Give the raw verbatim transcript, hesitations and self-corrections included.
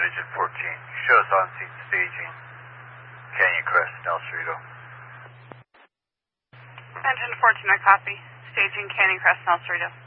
Engine fourteen. Show us on scene staging. Canyon Crest, El Cerrito. Engine fourteen, I copy. Staging Canyon Crest, El Cerrito.